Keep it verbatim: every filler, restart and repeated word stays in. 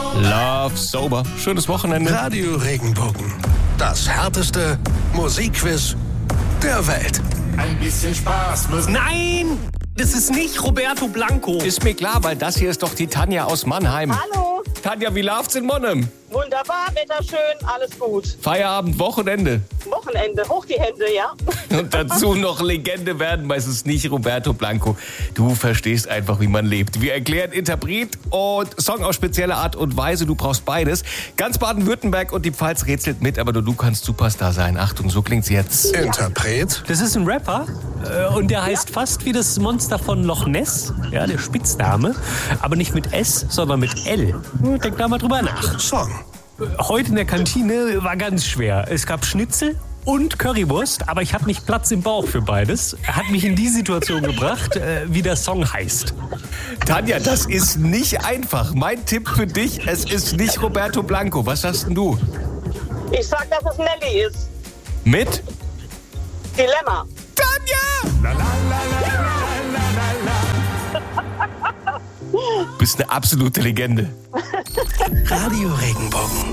Love Sober. Schönes Wochenende. Radio Regenbogen. Das härteste Musikquiz der Welt. Ein bisschen Spaß muss. Nein! Das ist nicht Roberto Blanco. Ist mir klar, weil das hier ist doch die Tanja aus Mannheim. Hallo, Tanja, wie läuft's in Monnem? wunderbar, Wetter schön, alles gut. Feierabend, Wochenende. Wochenende, hoch die Hände, ja? Und dazu noch Legende werden, weil es ist nicht Roberto Blanco. Du verstehst einfach, wie man lebt. Wir erklären Interpret und Song auf spezielle Art und Weise. Du brauchst beides. Ganz Baden-Württemberg und die Pfalz rätselt mit, aber nur du kannst Superstar sein. Achtung, so klingt's jetzt. Interpret, Das ist ein Rapper äh, und der heißt fast wie das Monster von Loch Ness, ja, der Spitzname, aber nicht mit S, sondern mit L. Denk da mal drüber nach. Song. Heute in der Kantine war ganz schwer. Es gab Schnitzel und Currywurst, aber ich hatte nicht Platz im Bauch für beides. Er hat mich in die Situation gebracht, äh, wie der Song heißt. Tanja, das ist nicht einfach. Mein Tipp für dich, es ist nicht Roberto Blanco. Was hast denn du? Ich sag, dass es Nelly ist. Mit? Dilemma. Tanja! Du bist eine absolute Legende. Radio Regenbogen.